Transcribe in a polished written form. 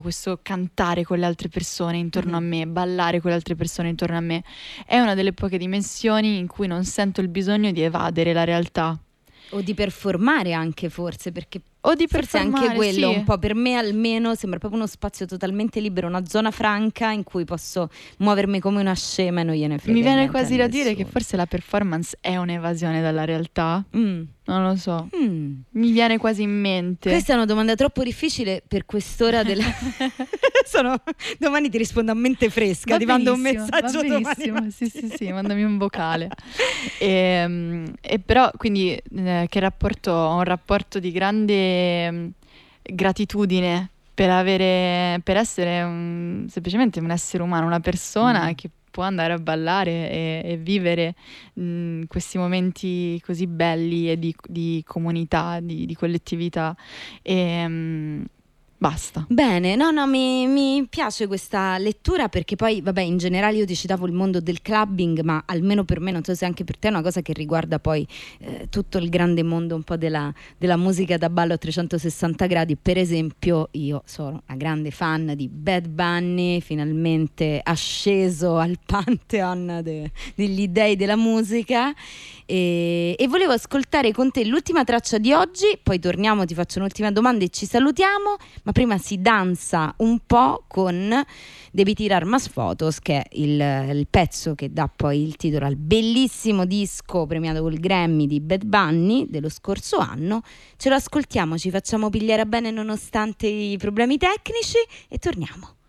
questo cantare con le altre persone intorno a me, ballare con le altre persone intorno a me, è una delle poche dimensioni in cui non sento il bisogno di evadere la realtà. O di performare anche, forse, perché O di forse performare, anche quello, sì. un po' per me almeno, sembra proprio uno spazio totalmente libero, una zona franca in cui posso muovermi come una scema e non gliene frega Mi viene niente quasi a da dire che nessuno. forse la performance è un'evasione dalla realtà. Mm. Non lo so. Mm. Mi viene quasi in mente. Questa è una domanda troppo difficile per quest'ora della... Domani ti rispondo a mente fresca, ti mando un messaggio domani. Sì, mandami un vocale. E però, quindi, che rapporto? Ho un rapporto di grande gratitudine per essere semplicemente un essere umano, una persona che può andare a ballare e vivere questi momenti così belli e di comunità, di collettività. Basta. Bene, no, mi piace questa lettura, perché poi, vabbè, in generale io ti citavo il mondo del clubbing, ma almeno per me, non so se anche per te, è una cosa che riguarda poi tutto il grande mondo un po' della musica da ballo a 360 gradi. Per esempio, io sono una grande fan di Bad Bunny, finalmente asceso al pantheon degli dei della musica, e volevo ascoltare con te l'ultima traccia di oggi, poi torniamo, ti faccio un'ultima domanda e ci salutiamo, ma prima si danza un po' con Devi tirar más fotos, che è il pezzo che dà poi il titolo al bellissimo disco premiato col Grammy di Bad Bunny dello scorso anno. Ce lo ascoltiamo, ci facciamo pigliare bene nonostante i problemi tecnici e torniamo.